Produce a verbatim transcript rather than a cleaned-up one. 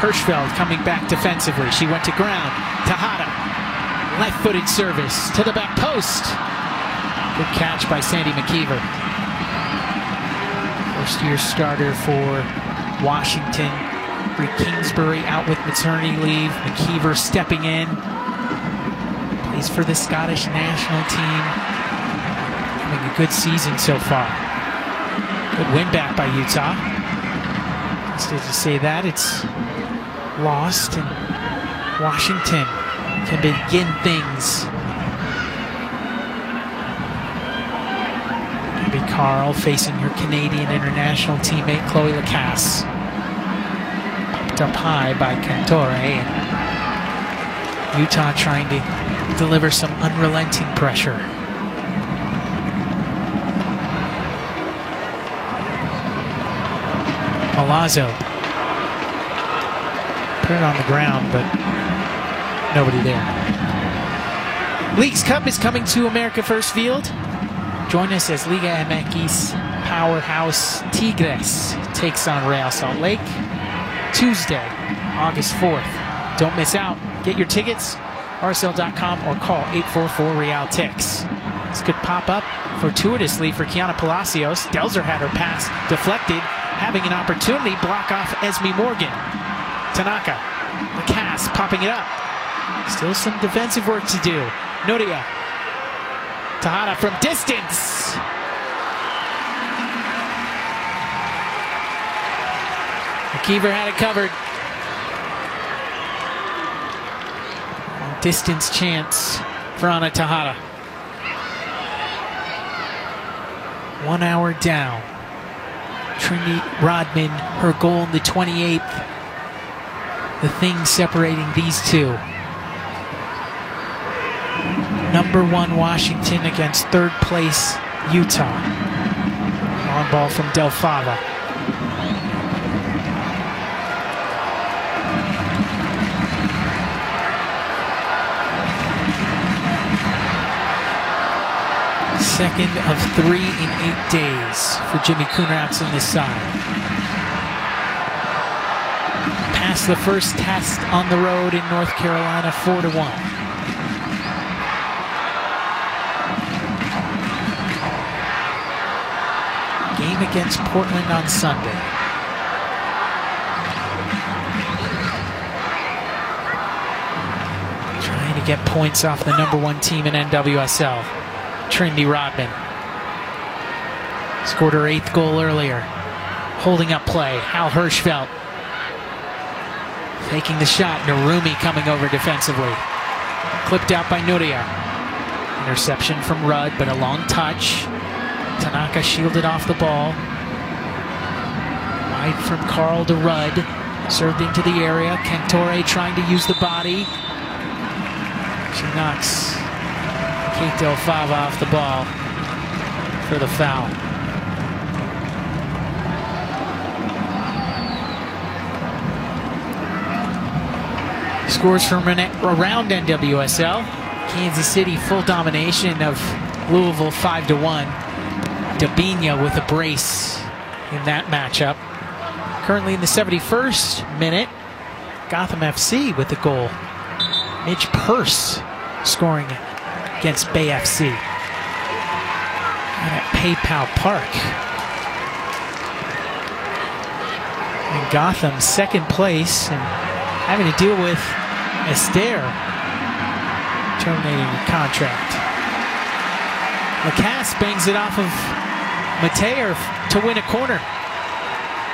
Hirschfeld coming back defensively. She went to ground. Tejada, left-footed service to the back post. Good catch by Sandy McKeever. First-year starter for Washington. Bree Kingsbury out with maternity leave. McKeever stepping in. Plays for the Scottish national team. Having a good season so far. Good win back by Utah. Instead to say that, it's lost, and Washington can begin things. Gabby Carl facing her Canadian international teammate Chloe Lacasse. Popped up high by Cantore, and Utah trying to deliver some unrelenting pressure. Milazzo put it on the ground, but nobody there. Leagues Cup is coming to America First Field. Join us as Liga M X powerhouse Tigres takes on Real Salt Lake Tuesday, August fourth. Don't miss out. Get your tickets, R S L dot com, or call eight four four Real Tix. This could pop up fortuitously for Kiana Palacios. Delzer had her pass deflected, having an opportunity block off Esme Morgan. Tanaka, Lacasse popping it up. Still some defensive work to do. Nodia, Tejada from distance. McKeever had it covered. Distance chance for Ana Tejada. One hour down. Trinity Rodman, her goal in the twenty-eighth. The thing separating these two. Number one Washington against third place Utah. On ball from Del Fava. Second of three in eight days for Jimmy Kuhnrauts on this side. Passed the first test on the road in North Carolina, four to one. Game against Portland on Sunday. Trying to get points off the number one team in N W S L. Trinity Rodman scored her eighth goal earlier. Holding up play, Hal Hirschfeld taking the shot. Narumi coming over defensively. Clipped out by Nuria. Interception from Rudd, but a long touch. Tanaka shielded off the ball. Wide from Carl to Rudd. Served into the area. Cantore trying to use the body. She knocks Kate Del Fava off the ball for the foul. Scores from around N W S L. Kansas City full domination of Louisville five to one. Dabinia with a brace in that matchup. Currently in the seventy-first minute, Gotham F C with the goal. Midge Purse scoring against Bay F C. And at PayPal Park. And Gotham second place and having to deal with Esther terminating the contract. Lacasse bangs it off of Mateer to win a corner.